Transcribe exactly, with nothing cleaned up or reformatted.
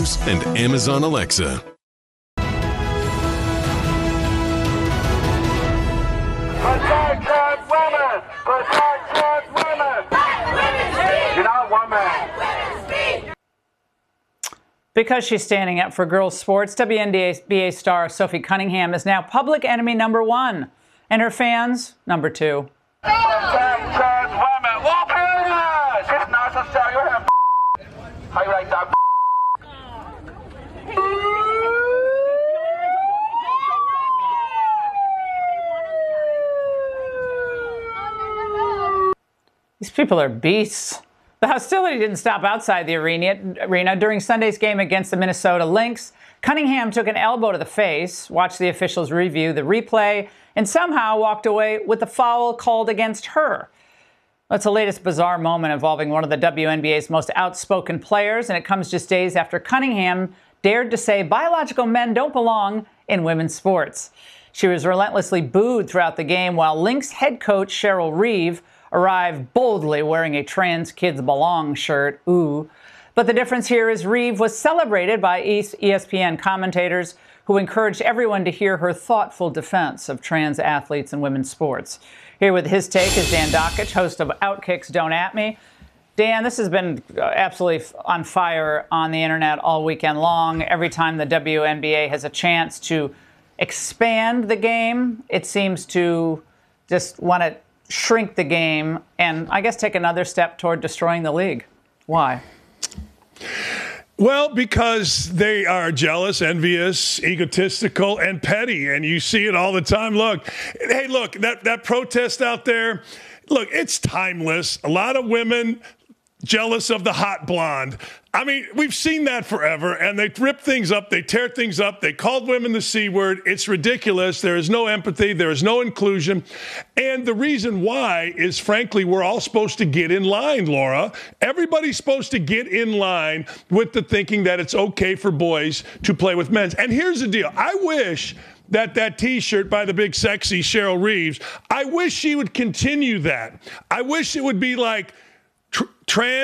News and Amazon Alexa. Protect trans women! Protect trans women! You're not one man. Because she's standing up for girls' sports, W N B A star Sophie Cunningham is now public enemy number one, and her fans, number two. Protect trans women! Whoop it! It's not so sorry. You're him. How you like that? These people are beasts. The hostility didn't stop outside the arena. arena. During Sunday's game against the Minnesota Lynx, Cunningham took an elbow to the face, watched the officials review the replay, and somehow walked away with the foul called against her. That's the latest bizarre moment involving one of the W N B A's most outspoken players, and it comes just days after Cunningham dared to say biological men don't belong in women's sports. She was relentlessly booed throughout the game, while Lynx head coach Cheryl Reeve arrived boldly wearing a Trans Kids Belong shirt. Ooh. But the difference here is Reeve was celebrated by E S P N commentators who encouraged everyone to hear her thoughtful defense of trans athletes in women's sports. Here with his take is Dan Dakich, host of Outkick's Don't At Me. Dan, this has been absolutely on fire on the internet all weekend long. Every time the W N B A has a chance to expand the game, it seems to just want to shrink the game and I guess take another step toward destroying the league. Why? Well, because they are jealous, envious, egotistical, and petty, and you see it all the time. Look, hey, look, that, that protest out there, look, it's timeless. A lot of women jealous of the hot blonde. I mean, we've seen that forever, and they rip things up, they tear things up, they called women the C word. It's ridiculous. There is no empathy. There is no inclusion. And the reason why is, frankly, we're all supposed to get in line, Laura. Everybody's supposed to get in line with the thinking that it's okay for boys to play with men. And here's the deal. I wish that that T-shirt by the big sexy Cheryl Reeves, I wish she would continue that. I wish it would be like tr- trans